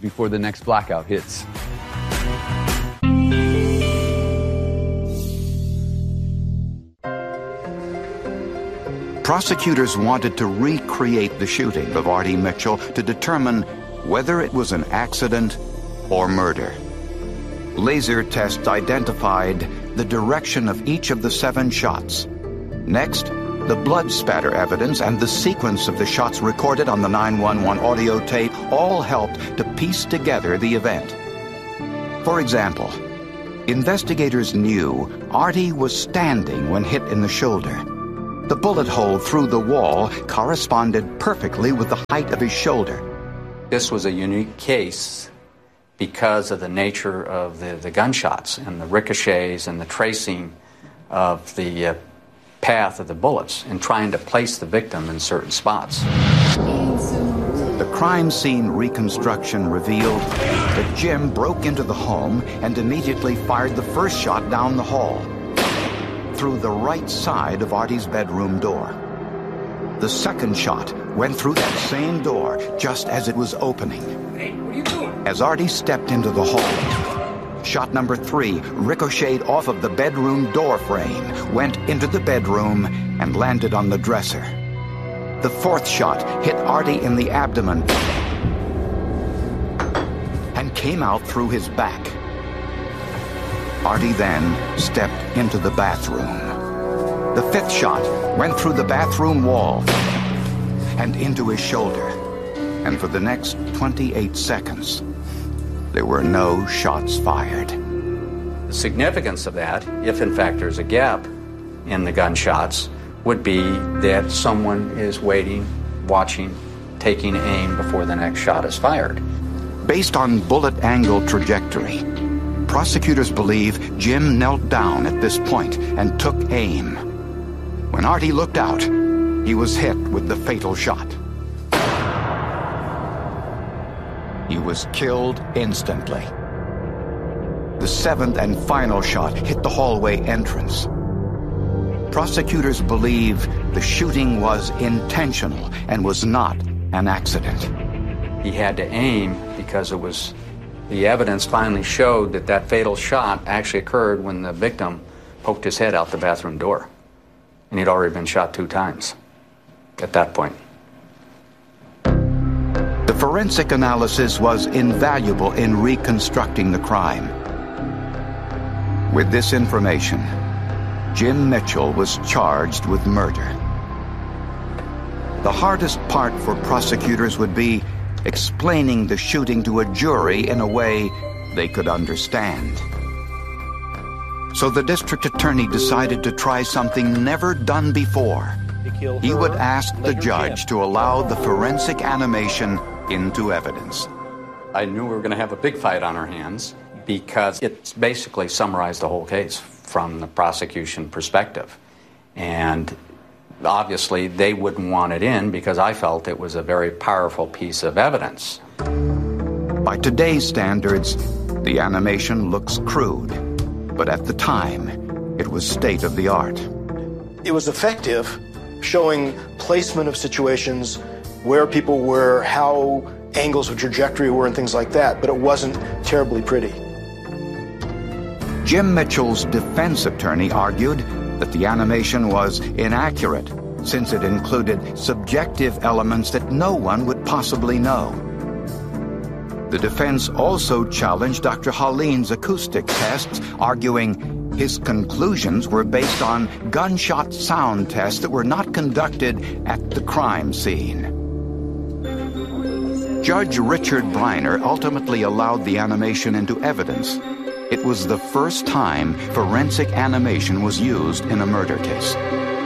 before the next blackout hits. Prosecutors wanted to recreate the shooting of Artie Mitchell to determine whether it was an accident or murder. Laser tests identified the direction of each of the 7 shots. Next, the blood spatter evidence and the sequence of the shots recorded on the 911 audio tape all helped to piece together the event. For example, investigators knew Artie was standing when hit in the shoulder. The bullet hole through the wall corresponded perfectly with the height of his shoulder. This was a unique case because of the nature of the gunshots and the ricochets and the tracing of the path of the bullets and trying to place the victim in certain spots. The crime scene reconstruction revealed that Jim broke into the home and immediately fired the first shot down the hall, through the right side of Artie's bedroom door. The second shot went through that same door just as it was opening. Hey, what are you doing? As Artie stepped into the hall, shot number 3 ricocheted off of the bedroom door frame, went into the bedroom, and landed on the dresser. The fourth shot hit Artie in the abdomen and came out through his back. Artie then stepped into the bathroom. The fifth shot went through the bathroom wall and into his shoulder. And for the next 28 seconds, there were no shots fired. The significance of that, if in fact there's a gap in the gunshots, would be that someone is waiting, watching, taking aim before the next shot is fired. Based on bullet angle trajectory, prosecutors believe Jim knelt down at this point and took aim. When Artie looked out, he was hit with the fatal shot. He was killed instantly. The seventh and final shot hit the hallway entrance. Prosecutors believe the shooting was intentional and was not an accident. He had to aim because it was the evidence finally showed that that fatal shot actually occurred when the victim poked his head out the bathroom door. And he'd already been shot 2 times at that point. The forensic analysis was invaluable in reconstructing the crime. With this information, Jim Mitchell was charged with murder. The hardest part for prosecutors would be explaining the shooting to a jury in a way they could understand. So the district attorney decided to try something never done before. He would ask the judge to allow the forensic animation into evidence. I knew we were going to have a big fight on our hands because it basically summarized the whole case from the prosecution perspective. And obviously, they wouldn't want it in because I felt it was a very powerful piece of evidence. By today's standards, the animation looks crude, but at the time, it was state-of-the-art. It was effective, showing placement of situations, where people were, how angles of trajectory were, and things like that, but it wasn't terribly pretty. Jim Mitchell's defense attorney argued that the animation was inaccurate since it included subjective elements that no one would possibly know. The defense also challenged Dr. Halene's acoustic tests, arguing his conclusions were based on gunshot sound tests that were not conducted at the crime scene. Judge Richard Briner ultimately allowed the animation into evidence. It was the first time forensic animation was used in a murder case.